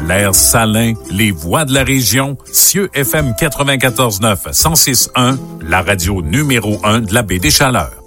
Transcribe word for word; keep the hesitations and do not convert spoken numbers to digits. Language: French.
l'air salin, les voix de la région, Cieux F M quatre-vingt-quatorze neuf, cent six point un, la radio numéro un de la baie des Chaleurs.